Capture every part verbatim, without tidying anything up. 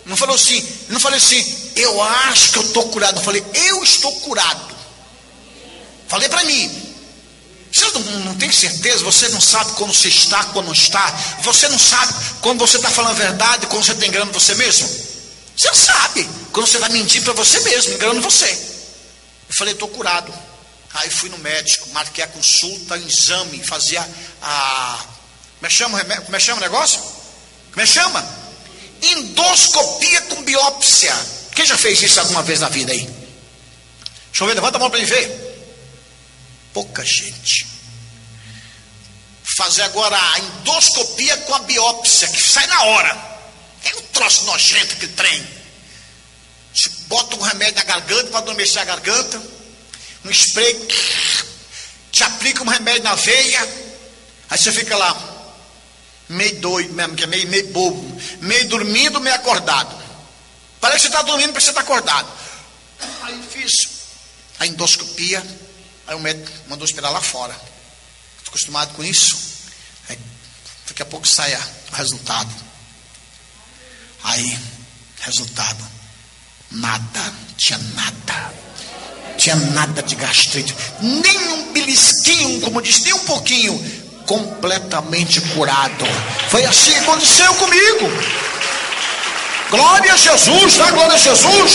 Não falou assim, não falei assim, eu acho que eu estou curado. Eu falei, eu estou curado. Falei para mim. Você não, não tem certeza? Você não sabe quando você está, quando não está. Você não sabe quando você está falando a verdade, quando você está enganando você mesmo. Você sabe quando você vai mentir para você mesmo, enganando você. Eu falei, estou curado. Aí fui no médico, marquei a consulta, o exame, fazia a... Como é que chama, como é que chama o negócio? Como é que chama? Endoscopia com biópsia. Quem já fez isso alguma vez na vida aí? Deixa eu ver, levanta a mão para ele ver. Pouca gente. Fazer agora a endoscopia com a biópsia, que sai na hora. É um troço nojento que trem. Te bota um remédio na garganta para adormecer a garganta. Um spray. Te aplica um remédio na veia. Aí você fica lá. Meio doido mesmo, meio, meio bobo. Meio dormindo, meio acordado. Parece que você está dormindo, parece que você está acordado. Aí fiz a endoscopia. Aí o médico mandou esperar lá fora. Estou acostumado com isso. Aí, daqui a pouco sai o resultado. Aí, resultado. Nada, tinha nada. Tinha nada de gastrite. Nem um belisquinho, como disse, nem um pouquinho. Completamente curado. Foi assim que aconteceu comigo. Glória a Jesus, dá glória a Jesus.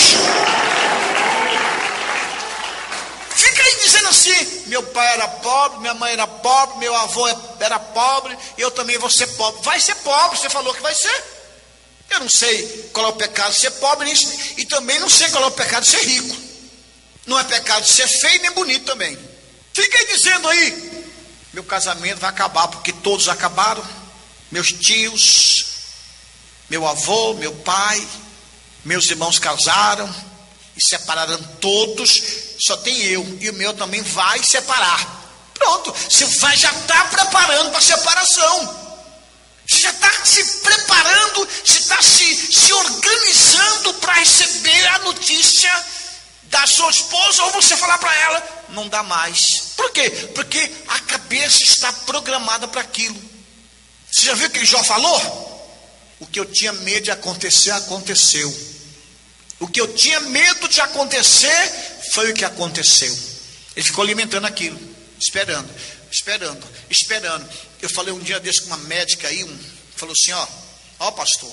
Fica aí dizendo assim, meu pai era pobre, minha mãe era pobre, meu avô era pobre, eu também vou ser pobre. Vai ser pobre, você falou que vai ser. Eu não sei qual é o pecado de ser pobre e também não sei qual é o pecado de ser rico. Não é pecado de ser feio nem bonito também. Fica aí dizendo aí, meu casamento vai acabar, porque todos acabaram. Meus tios, meu avô, meu pai, meus irmãos casaram e separaram todos. Só tem eu, e o meu também vai separar. Pronto, você vai, já está preparando para a separação. Você já está se preparando, você está se, se organizando para receber a notícia da sua esposa, ou você falar para ela, não dá mais. Por quê? Porque a cabeça está programada para aquilo. Você já viu o que Jó falou? O que eu tinha medo de acontecer, aconteceu. O que eu tinha medo de acontecer, foi o que aconteceu. Ele ficou alimentando aquilo, esperando, esperando, esperando. Eu falei um dia desse com uma médica aí, um, falou assim, ó, ó pastor,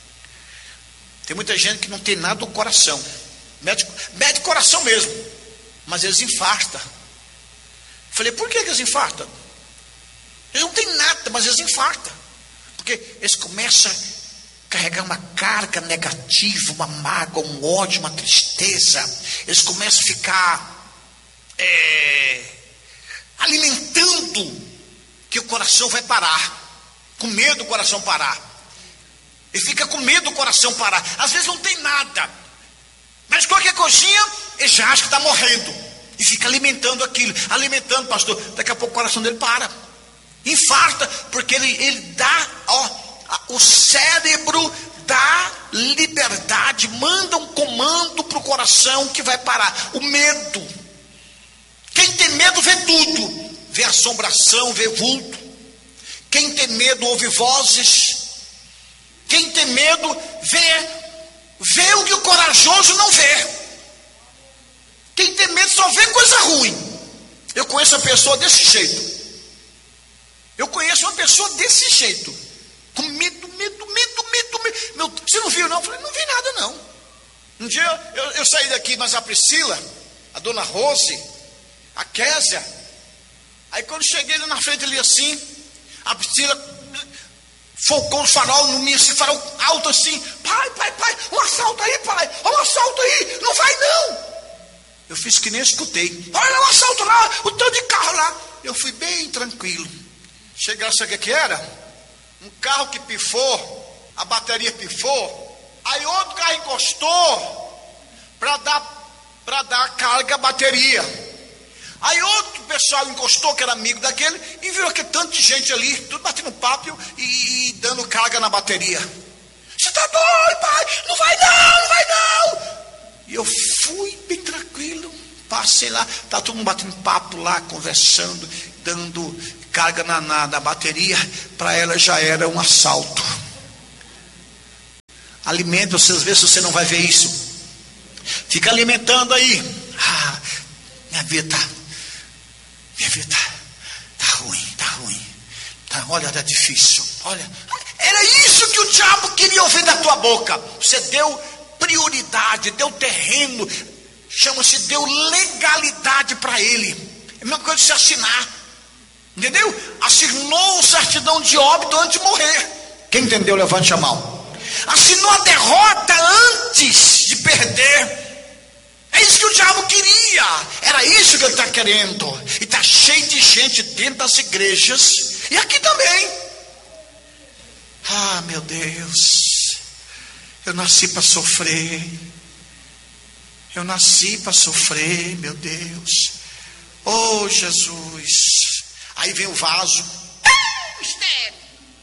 tem muita gente que não tem nada no coração. Médico, médico coração mesmo, mas eles infartam. Falei, por que eles infartam? Eles não têm nada, mas eles infartam. Porque eles começam a carregar uma carga negativa, uma mágoa, um ódio, uma tristeza. Eles começam a ficar é, alimentando que o coração vai parar. Com medo do coração parar. Ele fica com medo do coração parar. Às vezes não tem nada, mas qualquer coisinha, ele já acha que está morrendo. E fica alimentando aquilo. Alimentando, pastor. Daqui a pouco o coração dele para. Infarta. Porque ele, ele dá, ó, o cérebro dá liberdade. Manda um comando para o coração que vai parar. O medo. Quem tem medo vê tudo. Vê assombração, vê vulto. Quem tem medo ouve vozes. Quem tem medo vê Vê o que o corajoso não vê. Quem tem medo só vê coisa ruim. Eu conheço uma pessoa desse jeito. Eu conheço uma pessoa desse jeito. Com medo, medo, medo, medo, medo. Meu, você não viu não? Eu falei, não vi nada não. Um dia eu, eu saí daqui, mas a Priscila, a dona Rose, a Késia. Aí quando cheguei lá na frente ali assim, a Priscila focou o farol no mim, esse farol alto assim. Pai, pai, pai, um assalto aí, pai. Olha um assalto aí, não vai não. Eu fiz que nem escutei. Olha um assalto lá, o tanto de carro lá. Eu fui bem tranquilo. Cheguei lá, sabe o que era? Um carro que pifou, a bateria pifou. Aí outro carro encostou para dar, para dar carga à bateria. Aí outro pessoal encostou, que era amigo daquele, e viu aquele tanto de gente ali, tudo batendo papo e, e dando carga na bateria. Você está doido, pai? Não vai não, não vai não. E eu fui bem tranquilo, passei lá, tá todo mundo batendo papo lá, conversando, dando carga na, na, na bateria. Para ela já era um assalto. Alimenta vocês, vê se você não vai ver isso. Fica alimentando aí. Ah, minha vida tá, minha vida tá, tá ruim, tá ruim. Tá, olha, tá difícil. Olha, era isso que o diabo queria ouvir da tua boca. Você deu prioridade, deu terreno, chama-se, deu legalidade para ele. É a mesma coisa de se assinar, entendeu? Assinou certidão de óbito antes de morrer. Quem entendeu, levante a mão. Assinou a derrota antes de perder. É isso que o diabo queria. Era isso que ele está querendo. E está cheio de gente dentro das igrejas e aqui também. Ah, meu Deus, eu nasci para sofrer. Eu nasci para sofrer, meu Deus. Oh, Jesus. Aí vem o vaso. Mistério.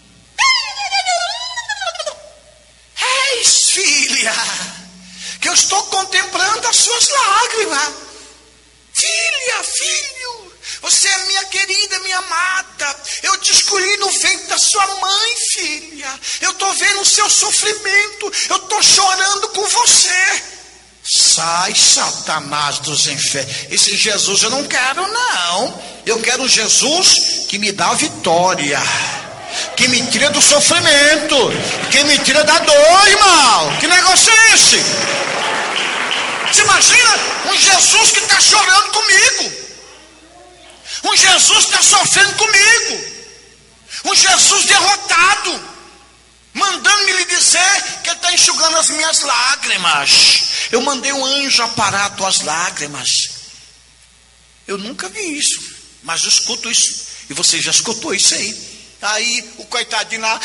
Eis, filha, que eu estou contemplando as suas lágrimas. Filha, filho, você é minha querida, minha amada. Eu te escolhi no ventre da sua mãe, filha. Eu estou vendo o seu sofrimento. Eu estou chorando com você. Sai, Satanás dos infernos. Esse Jesus eu não quero, não. Eu quero um Jesus que me dá vitória, que me tira do sofrimento, que me tira da dor, irmão. Que negócio é esse? Você imagina um Jesus que está chorando comigo, um Jesus que está sofrendo comigo, um Jesus derrotado, mandando-me lhe dizer que ele está enxugando as minhas lágrimas. Eu mandei um anjo aparar tuas lágrimas. Eu nunca vi isso, mas eu escuto isso, e você já escutou isso aí. Aí o coitadinho lá,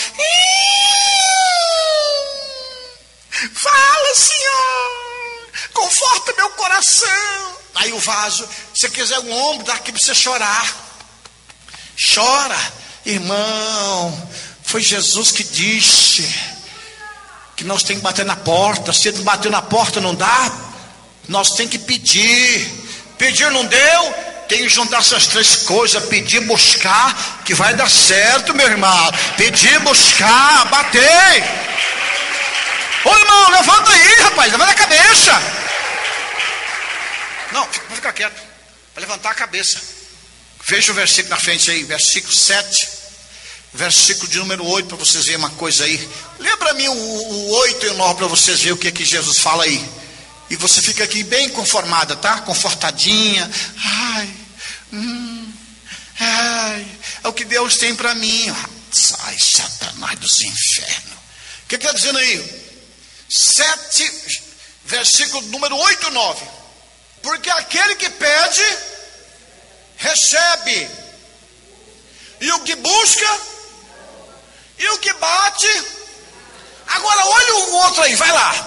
fala, Senhor, conforta meu coração. Aí o vaso, se você quiser um ombro, dá aqui para você chorar. Chora, irmão. Foi Jesus que disse que nós temos que bater na porta. Se ele bateu na porta não dá, nós temos que pedir. Pedir não deu, tem que juntar essas três coisas: pedir, buscar, que vai dar certo, meu irmão. Pedir, buscar, bater. Ô irmão, levanta aí, rapaz, levanta a cabeça. Não, vou ficar quieto, para levantar a cabeça. Veja o versículo na frente aí, versículo sete, versículo de número oito, para vocês verem uma coisa aí. Lê para mim o, o oito e o nove, para vocês verem o que é que Jesus fala aí. E você fica aqui bem conformada, tá? Confortadinha. Ai, hum, ai, é o que Deus tem para mim. Sai, Satanás dos infernos. O que está dizendo aí? sete, versículo número oito e nove. Porque aquele que pede, recebe. E o que busca, e o que bate. Agora olha o outro aí, vai lá.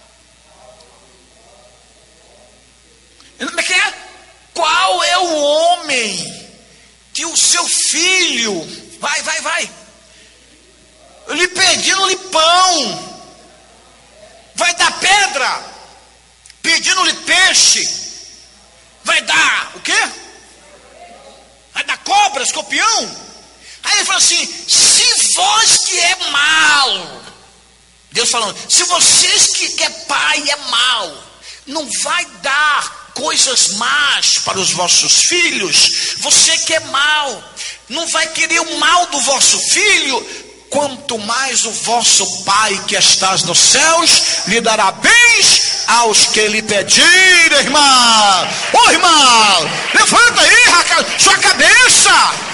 Como é que é? Qual é o homem que o seu filho, vai, vai, vai, lhe pedindo-lhe pão, vai dar pedra? Pedindo-lhe peixe, vai dar o quê? Vai dar cobra, escorpião? Aí ele fala assim: se vós que é mal, Deus falando, se vocês que, que é pai é mal, não vai dar coisas más para os vossos filhos, você que é mal, não vai querer o mal do vosso filho, quanto mais o vosso Pai que estás nos céus lhe dará bens aos que lhe pedirem, irmão. Ô oh, irmão, levanta aí sua cabeça.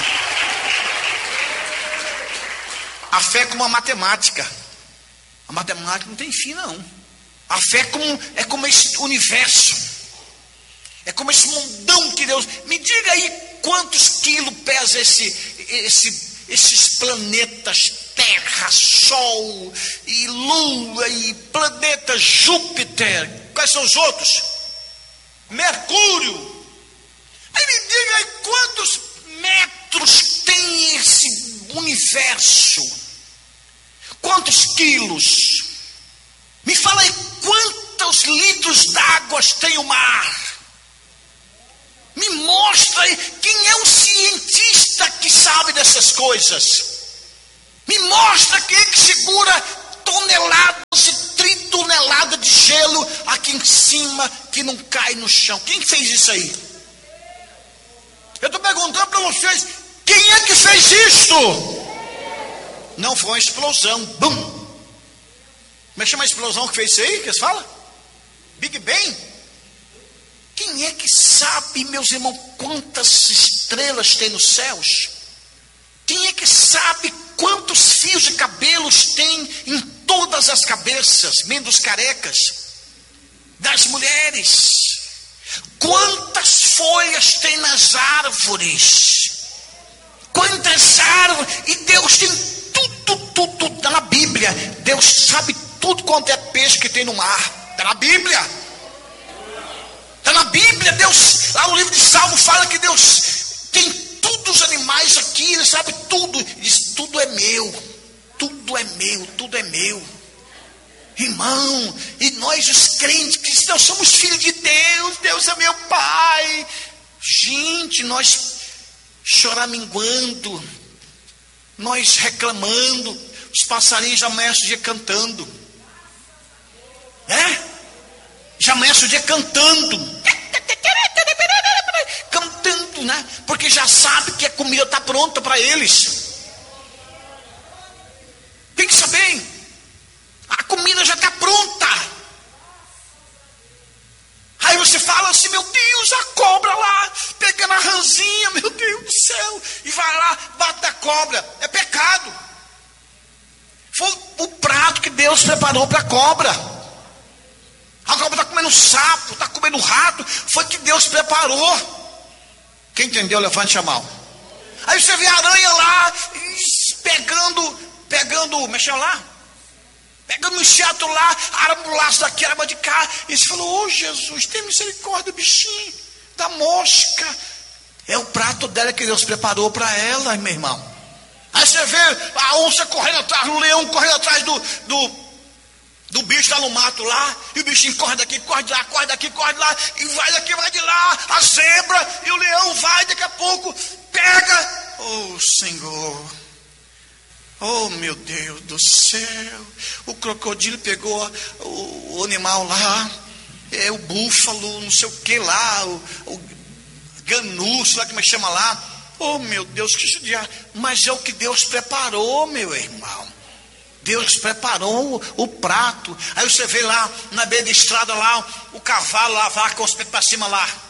A fé é como a matemática. A matemática não tem fim, não. A fé é como, é como esse universo, é como esse mundão que Deus... Me diga aí quantos quilos pesa esse, esse, esses planetas, Terra, Sol, e Lua, e planeta Júpiter. Quais são os outros? Mercúrio. Aí me diga aí quantos metros tem esse universo? Quantos quilos? Me fala aí quantos litros d'água tem o mar? Me mostra aí quem é o cientista que sabe dessas coisas. Me mostra quem é que segura toneladas e bolo aqui em cima que não cai no chão. Quem fez isso aí? Eu estou perguntando para vocês, quem é que fez isto? Não foi uma explosão, bum. Como é que chama a explosão que fez isso aí, que eles falam? Big Bang? Quem é que sabe, meus irmãos, quantas estrelas tem nos céus? Quem é que sabe quantos fios de cabelos tem em todas as cabeças, menos os carecas, das mulheres? Quantas folhas tem nas árvores? Quantas árvores? E Deus tem tudo, tudo, está na Bíblia. Deus sabe tudo quanto é peixe que tem no mar. Está na Bíblia. Está na Bíblia. Deus, lá no livro de Salmo fala que Deus tem tudo os animais aqui, Ele sabe tudo. Ele diz, tudo é meu, tudo é meu, tudo é meu. Irmão, e nós os crentes, nós somos filhos de Deus, Deus é meu Pai. Gente, nós choraminguando, nós reclamando, os passarinhos já amanhecem o dia cantando, né? Já amanhece o dia cantando, cantando, né? Porque já sabe que a comida está pronta para eles. Pensa bem, a comida já está pronta. Aí você fala assim, meu Deus, a cobra lá, pegando a rãzinha, meu Deus do céu, e vai lá, bate a cobra. É pecado. Foi o prato que Deus preparou para a cobra. A cobra está comendo sapo, está comendo rato, foi que Deus preparou. Quem entendeu, levante a mão. Aí você vê a aranha lá, pegando, pegando, mexeu lá? Pegando um inseto lá, arma um laço daqui, arma de cá. E você falou, ô Jesus, tem misericórdia do bichinho, da mosca. É o prato dela que Deus preparou para ela, meu irmão. Aí você vê a onça correndo atrás, o leão correndo atrás do, do, do bicho lá no mato lá. E o bichinho corre daqui, corre de lá, corre daqui, corre de lá. E vai daqui, vai de lá. A zebra e o leão vai, daqui a pouco pega. Oh Senhor. Oh meu Deus do céu, o crocodilo pegou o, o animal lá, é o búfalo, não sei o que lá, o, o ganu, sei lá como é que chama lá. Oh meu Deus, que judiar. Mas é o que Deus preparou, meu irmão. Deus preparou o, o prato. Aí você vê lá na beira da estrada lá, o cavalo lá vai com os pés para cima lá.